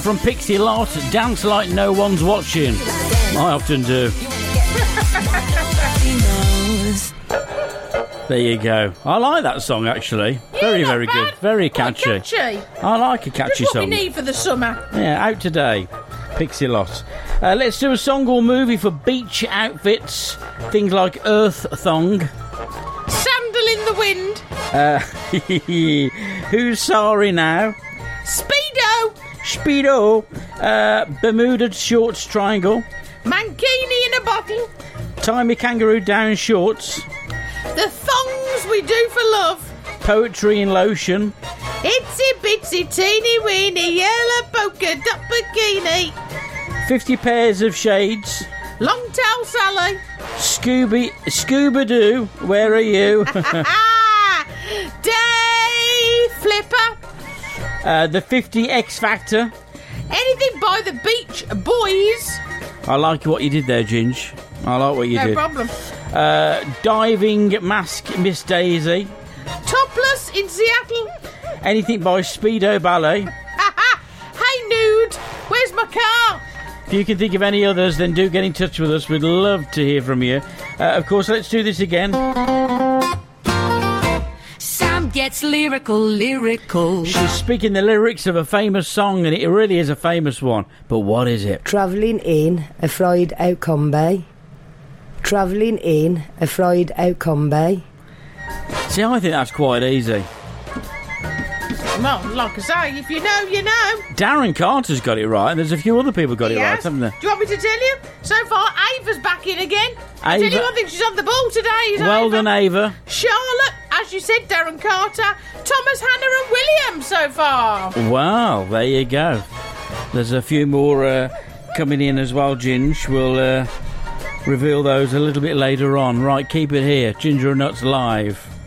From Pixie Lott, Dance Like No One's Watching. I often do. There you go. I like that song, actually. Yeah, very, very bad. good. Very catchy. Catchy. I like a catchy Just what song. we need for the summer. Yeah, out today. Pixie Lott. Let's do a song or movie for beach outfits. Things like Earth Thong. Sandal in the wind. Who's sorry now? Speedo. Bermuda shorts triangle. Mankini in a bottle. Tie me kangaroo down shorts. The thongs we do for love. Poetry in lotion. Itsy bitsy teeny weeny yellow polka dot bikini. 50 pairs of shades. Long tail Sally. Scooby-Doo, where are you? Day Flipper. The 50 X Factor. Anything by the Beach Boys. I like what you did there, Ginge. I like what you did. No problem. Diving Mask Miss Daisy. Topless in Seattle. Anything by Speedo Ballet. Hey Nude, where's my car? If you can think of any others, then do get in touch with us. We'd love to hear from you. Of course, let's do this again. Sam gets lyrical. She's speaking the lyrics of a famous song, and it really is a famous one. But what is it? Travelling in a fried out combi. Travelling in a fried out combi. See, I think that's quite easy. Well, like I say, if you know, you know. Darren Carter's got it right, and there's a few other people got it right, Yes. haven't there? Do you want me to tell you? So far, Ava's back in again. I tell Ava- you one thing, she's on the ball today. Is Well Ava. done, Ava. Charlotte, as you said, Darren Carter, Thomas, Hannah and William so far. Well, there you go. There's a few more coming in as well, Ginge. We'll reveal those a little bit later on. Right, keep it here. Ginger and Nuts live.